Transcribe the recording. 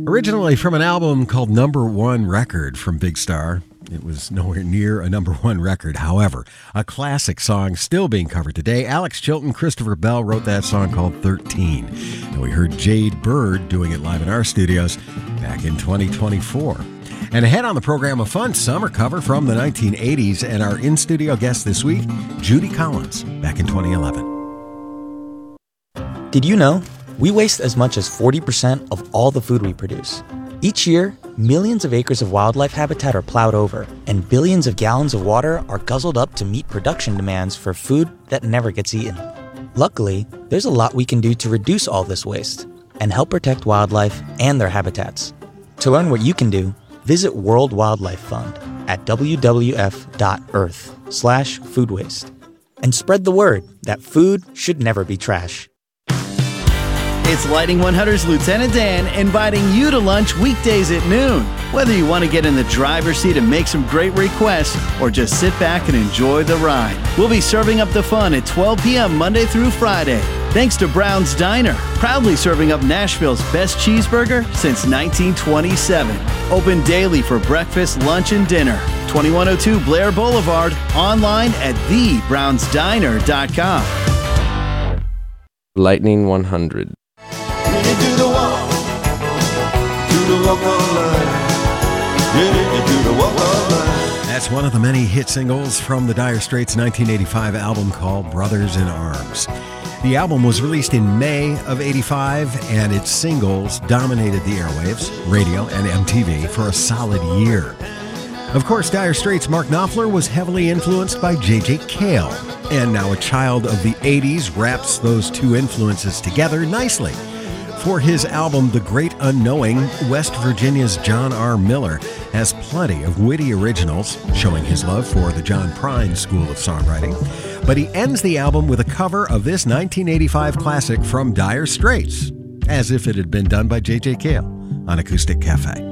Originally from an album called Number One Record from Big Star. It was nowhere near a number one record. However, a classic song still being covered today. Alex Chilton, Christopher Bell wrote that song called 13. And we heard Jade Bird doing it live in our studios back in 2024. And ahead on the program, a fun summer cover from the 1980s. And our in-studio guest this week, Judy Collins, back in 2011. Did you know? We waste as much as 40% of all the food we produce. Each year, millions of acres of wildlife habitat are plowed over, and billions of gallons of water are guzzled up to meet production demands for food that never gets eaten. Luckily, there's a lot we can do to reduce all this waste and help protect wildlife and their habitats. To learn what you can do, visit World Wildlife Fund at wwf.earth/food waste. And spread the word that food should never be trash. It's Lighting 100's Lieutenant Dan inviting you to lunch weekdays at noon. Whether you want to get in the driver's seat and make some great requests or just sit back and enjoy the ride, we'll be serving up the fun at 12 p.m. Monday through Friday. Thanks to Brown's Diner, proudly serving up Nashville's best cheeseburger since 1927. Open daily for breakfast, lunch, and dinner. 2102 Blair Boulevard, online at thebrownsdiner.com. Lightning 100. That's one of the many hit singles from the Dire Straits' 1985 album called Brothers in Arms. The album was released in May of '85, and its singles dominated the airwaves, radio, and MTV for a solid year. Of course, Dire Straits' Mark Knopfler was heavily influenced by J.J. Cale, and now a child of the 80s wraps those two influences together nicely. For his album, The Great Unknowing, West Virginia's John R. Miller has plenty of witty originals, showing his love for the John Prine School of Songwriting. But he ends the album with a cover of this 1985 classic from Dire Straits, as if it had been done by J.J. Cale on Acoustic Cafe.